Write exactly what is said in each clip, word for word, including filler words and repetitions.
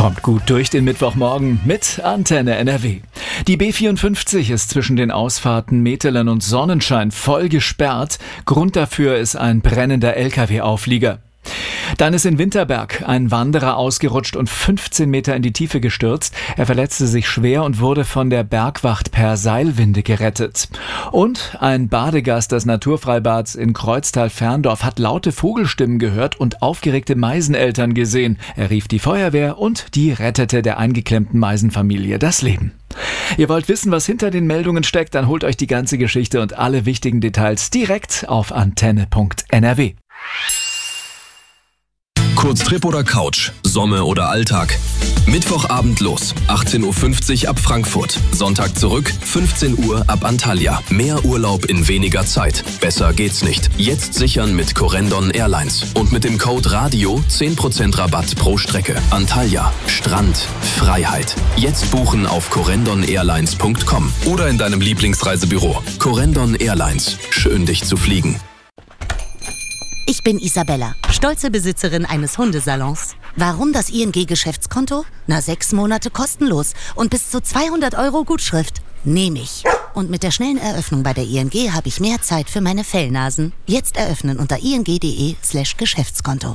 Kommt gut durch den Mittwochmorgen mit Antenne N R W. Die B vierundfünfzig ist zwischen den Ausfahrten Metelen und Sonnenschein voll gesperrt. Grund dafür ist ein brennender L K W-Auflieger. Dann ist in Winterberg ein Wanderer ausgerutscht und fünfzehn Meter in die Tiefe gestürzt. Er verletzte sich schwer und wurde von der Bergwacht per Seilwinde gerettet. Und ein Badegast des Naturfreibads in Kreuztal-Ferndorf hat laute Vogelstimmen gehört und aufgeregte Meiseneltern gesehen. Er rief die Feuerwehr und die rettete der eingeklemmten Meisenfamilie das Leben. Ihr wollt wissen, was hinter den Meldungen steckt? Dann holt euch die ganze Geschichte und alle wichtigen Details direkt auf antenne punkt n r w. Kurztrip oder Couch, Sommer oder Alltag. Mittwochabend los, achtzehn Uhr fünfzig ab Frankfurt. Sonntag zurück, fünfzehn Uhr ab Antalya. Mehr Urlaub in weniger Zeit. Besser geht's nicht. Jetzt sichern mit Corendon Airlines. Und mit dem Code RADIO zehn Prozent Rabatt pro Strecke. Antalya, Strand, Freiheit. Jetzt buchen auf corendon airlines punkt com oder in deinem Lieblingsreisebüro. Corendon Airlines. Schön, dich zu fliegen. Ich bin Isabella, stolze Besitzerin eines Hundesalons. Warum das I N G-Geschäftskonto? Na, sechs Monate kostenlos und bis zu zweihundert Euro Gutschrift. Nehme ich. Und mit der schnellen Eröffnung bei der I N G habe ich mehr Zeit für meine Fellnasen. Jetzt eröffnen unter ing.de slash Geschäftskonto.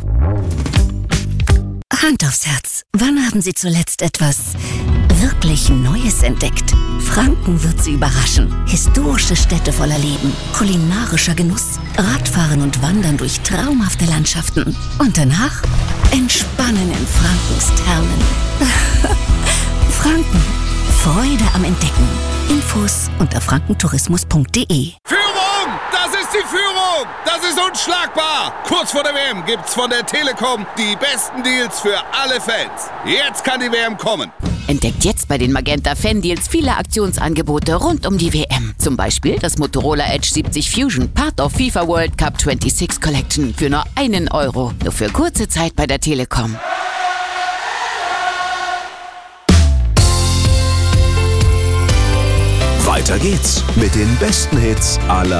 Hand aufs Herz. Wann haben Sie zuletzt etwas wirklich Neues entdeckt? Franken wird Sie überraschen. Historische Städte voller Leben, kulinarischer Genuss, Radfahren und Wandern durch traumhafte Landschaften. Und danach entspannen in Frankens Thermen. Franken. Freude am Entdecken. Infos unter frankentourismus punkt de. Führung! Das ist die Führung! Das ist unschlagbar! Kurz vor der W M gibt's von der Telekom die besten Deals für alle Fans. Jetzt kann die W M kommen. Entdeckt jetzt bei den Magenta Fan Deals viele Aktionsangebote rund um die W M. Zum Beispiel das Motorola Edge siebzig Fusion, Part of FIFA World Cup sechsundzwanzig Collection für nur einen Euro. Nur für kurze Zeit bei der Telekom. Weiter geht's mit den besten Hits aller